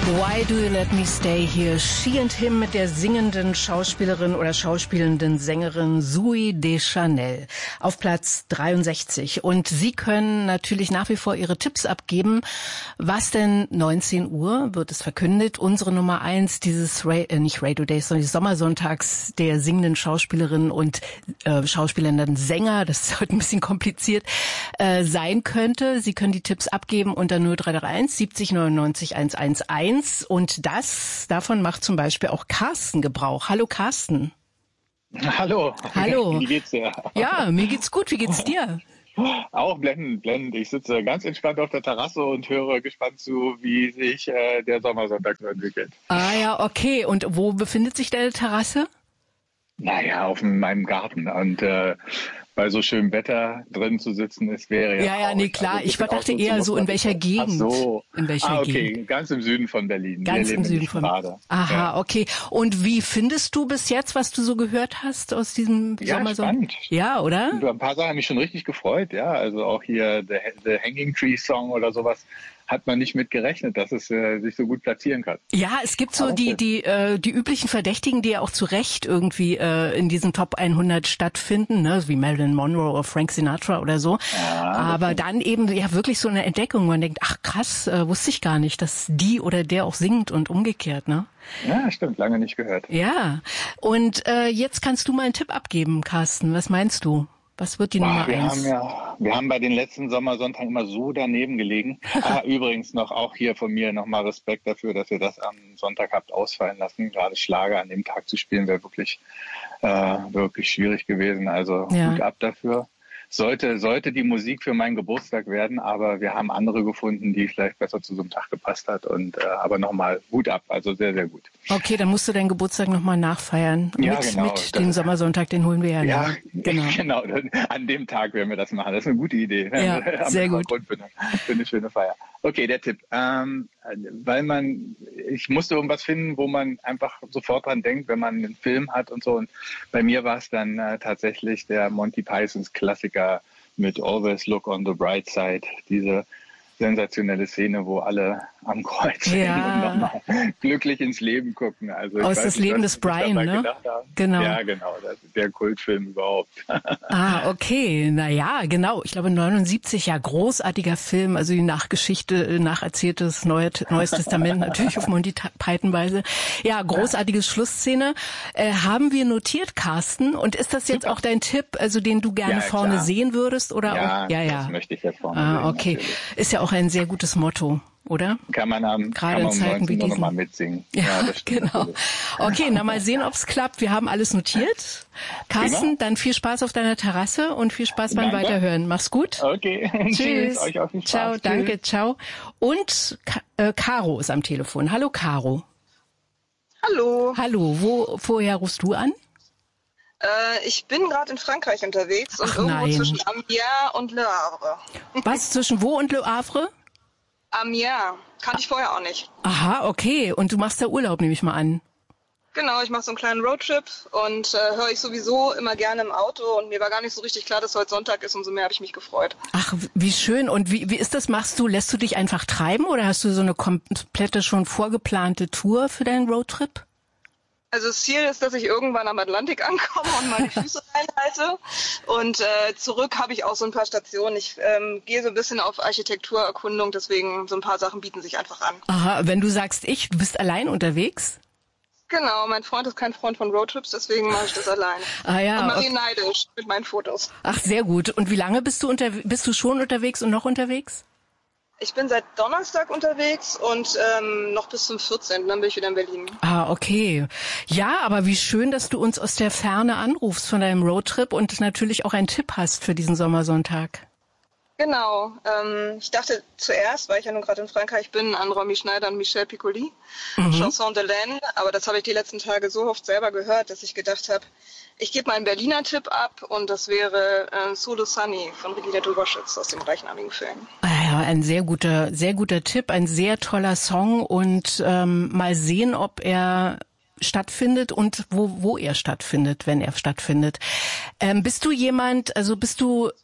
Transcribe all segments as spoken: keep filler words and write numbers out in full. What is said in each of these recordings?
Why Do You Let Me Stay Here? She and Him mit der singenden Schauspielerin oder schauspielenden Sängerin Zooey Deschanel auf Platz dreiundsechzig. Und Sie können natürlich nach wie vor Ihre Tipps abgeben. Was denn neunzehn Uhr wird es verkündet? Unsere Nummer eins dieses, Ra- äh, nicht Radio Days, sondern des Sommersonntags der singenden Schauspielerin und äh, schauspielernden Sänger, das ist heute ein bisschen kompliziert, äh, sein könnte. Sie können die Tipps abgeben unter null drei drei eins siebzig neunundneunzig hunderteins. Und das, davon macht zum Beispiel auch Carsten Gebrauch. Hallo Carsten. Hallo. Hallo. Wie geht's dir? Ja, mir geht's gut. Wie geht's dir? Auch blendend, blendend. Ich sitze ganz entspannt auf der Terrasse und höre gespannt zu, wie sich äh, der Sommersonntag so entwickelt. Ah ja, okay. Und wo befindet sich deine Terrasse? Naja, auf meinem Garten. Und äh, bei so schönem Wetter drin zu sitzen, es wäre ja Ja, ja, nee, klar. Also, ich dachte eher so, in welcher Gegend. Ach so. In welcher ah, okay. Gegend? Ganz im Süden von Berlin. Ganz im Süden von Berlin. Aha, ja. Okay. Und wie findest du bis jetzt, was du so gehört hast aus diesem ja, Sommersonntag? Spannend. Ja, oder? Über ein paar Sachen habe mich schon richtig gefreut, ja. Also auch hier The, The Hanging Tree Song oder sowas. Hat man nicht mit gerechnet, dass es äh, sich so gut platzieren kann. Ja, es gibt so die die äh, die üblichen Verdächtigen, die ja auch zu Recht irgendwie äh, in diesen Top hundert stattfinden, ne, wie Marilyn Monroe oder Frank Sinatra oder so. Ja, aber dann eben ja wirklich so eine Entdeckung, man denkt, ach krass, äh, wusste ich gar nicht, dass die oder der auch singt und umgekehrt, ne? Ja, stimmt, lange nicht gehört. Ja, und äh, jetzt kannst du mal einen Tipp abgeben, Carsten, was meinst du? Was wird die Boah, Nummer wir eins? Haben ja, wir haben bei den letzten Sommersonntagen immer so daneben gelegen. ah, übrigens noch auch hier von mir nochmal Respekt dafür, dass ihr das am Sonntag habt ausfallen lassen. Gerade Schlager an dem Tag zu spielen wäre wirklich, äh, wirklich schwierig gewesen. Also ja. Hut ab dafür. Sollte, sollte die Musik für meinen Geburtstag werden, aber wir haben andere gefunden, die vielleicht besser zu so einem Tag gepasst hat. Und äh, aber nochmal Hut ab, also sehr, sehr gut. Okay, dann musst du deinen Geburtstag nochmal nachfeiern. Ja, mit, genau. Mit dem Sommersonntag, den holen wir ja. Ja, genau. genau. An dem Tag werden wir das machen. Das ist eine gute Idee. Ja, sehr gut. Grund für eine, für eine schöne Feier. Okay, der Tipp. Ähm, weil man, ich musste irgendwas finden, wo man einfach sofort dran denkt, wenn man einen Film hat und so. Und bei mir war es dann äh, tatsächlich der Monty Pythons Klassiker mit Always Look on the Bright Side. Diese sensationelle Szene, wo alle am Kreuz hängen ja. und nochmal glücklich ins Leben gucken. Also ich Aus weiß das nicht, Leben des Brian, ne? Genau. Ja, genau. Das ist der Kultfilm überhaupt. Ah, okay. Na ja, genau. Ich glaube neunundsiebzig, ja, großartiger Film. Also die Nachgeschichte, nacherzähltes Neue, Neues Testament, natürlich auf Monty Python-Weise. Ja, großartige Schlussszene. Äh, haben wir notiert, Carsten? Und ist das jetzt Super. Auch dein Tipp, also den du gerne ja, vorne klar. Sehen würdest? Oder ja, auch? Ja, ja. Das möchte ich jetzt vorne ah, sehen. Okay. Natürlich. Ist ja auch ein sehr gutes Motto. Oder? Kann man am Gerade kann man in Zeiten wie diesen nochmal mitsingen. Ja, ja das genau. Natürlich. Okay, na mal sehen, ob's klappt. Wir haben alles notiert. Carsten, Prima. Dann viel Spaß auf deiner Terrasse und viel Spaß beim Danke. Weiterhören. Mach's gut. Okay. Tschüss. Euch auch viel Spaß. Ciao, Tschüss. danke, ciao. Und äh, Caro ist am Telefon. Hallo, Caro. Hallo. Hallo, wo, woher rufst du an? Äh, ich bin gerade in Frankreich unterwegs und Ach, irgendwo nein. zwischen Amiens und Le Havre. Was, zwischen wo und Le Havre? Amiens. Kannte ich vorher auch nicht. Aha, okay. Und du machst da Urlaub, nehme ich mal an. Genau, ich mache so einen kleinen Roadtrip und äh, höre ich sowieso immer gerne im Auto und mir war gar nicht so richtig klar, dass heute Sonntag ist, umso mehr habe ich mich gefreut. Ach, wie schön. Und wie, wie ist das? Machst du, lässt du dich einfach treiben oder hast du so eine komplette, schon vorgeplante Tour für deinen Roadtrip? Also das Ziel ist, dass ich irgendwann am Atlantik ankomme und mal die Füße reinhalte. Und äh, zurück habe ich auch so ein paar Stationen. Ich ähm, gehe so ein bisschen auf Architekturerkundung, deswegen so ein paar Sachen bieten sich einfach an. Aha, wenn du sagst ich, du bist allein unterwegs? Genau, mein Freund ist kein Freund von Roadtrips, deswegen mache ich das alleine. Ah ja. Und mache okay. ihn neidisch mit meinen Fotos. Ach, sehr gut. Und wie lange bist du unter, bist du schon unterwegs und noch unterwegs? Ich bin seit Donnerstag unterwegs und ähm, noch bis zum vierzehnten Dann bin ich wieder in Berlin. Ah, okay. Ja, aber wie schön, dass du uns aus der Ferne anrufst von deinem Roadtrip und natürlich auch einen Tipp hast für diesen Sommersonntag. Genau. Ähm, ich dachte zuerst, weil ich ja nun gerade in Frankreich bin, an Romy Schneider und Michel Piccoli, mhm. Chanson de Laine. Aber das habe ich die letzten Tage so oft selber gehört, dass ich gedacht habe, ich gebe mal einen Berliner Tipp ab und das wäre äh, Solo Sunny von Regina Duberschütz aus dem gleichnamigen Film. Ah ja, ein sehr guter, sehr guter Tipp, ein sehr toller Song und ähm, mal sehen, ob er stattfindet und wo wo er stattfindet, wenn er stattfindet. Ähm, bist du jemand, also bist du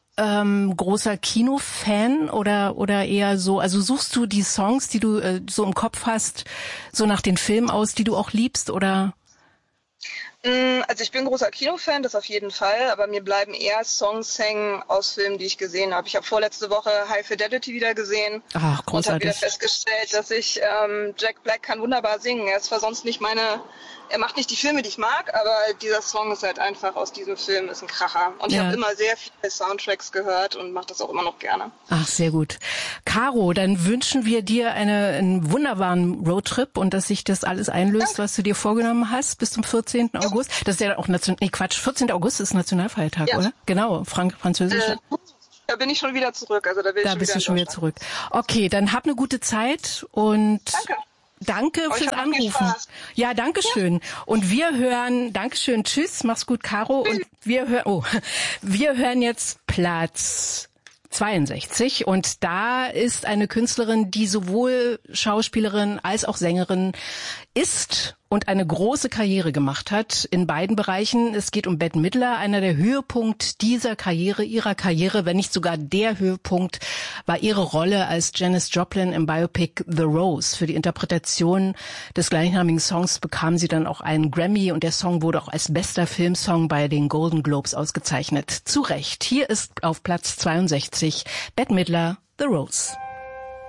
ähm, großer Kinofan oder oder eher so, also suchst du die Songs, die du äh, so im Kopf hast, so nach den Filmen aus, die du auch liebst, oder? Also ich bin großer Kinofan, das auf jeden Fall, aber mir bleiben eher Songs hängen aus Filmen, die ich gesehen habe. Ich habe vorletzte Woche High Fidelity wieder gesehen. Ach, und habe wieder festgestellt, dass ich ähm, Jack Black kann wunderbar singen. Er ist zwar sonst nicht meine, er macht nicht die Filme, die ich mag, aber dieser Song ist halt einfach aus diesem Film, ist ein Kracher. Und ich ja. habe immer sehr viele Soundtracks gehört und mache das auch immer noch gerne. Ach, sehr gut. Caro, dann wünschen wir dir eine, einen wunderbaren Roadtrip und dass sich das alles einlöst, Danke. was du dir vorgenommen hast, bis zum vierzehnten August. Das ist ja auch Nation, nee, Quatsch, vierzehnten August ist Nationalfeiertag, ja. oder? Genau, Frank, Französisch. Äh, da bin ich schon wieder zurück. Also da bin da ich schon bist wieder du schon wieder zurück. Okay, dann hab eine gute Zeit und Danke. Danke Euch fürs Anrufen. Ja, danke schön. Ja. Und wir hören, Dankeschön, tschüss, mach's gut, Caro. Und wir hören, oh, wir hören jetzt Platz zweiundsechzig und da ist eine Künstlerin, die sowohl Schauspielerin als auch Sängerin ist und eine große Karriere gemacht hat in beiden Bereichen. Es geht um Bette Midler, einer der Höhepunkt dieser Karriere, ihrer Karriere, wenn nicht sogar der Höhepunkt, war ihre Rolle als Janis Joplin im Biopic The Rose. Für die Interpretation des gleichnamigen Songs bekam sie dann auch einen Grammy und der Song wurde auch als bester Filmsong bei den Golden Globes ausgezeichnet. Zu Recht. Hier ist auf Platz zweiundsechzig Bette Midler, The Rose.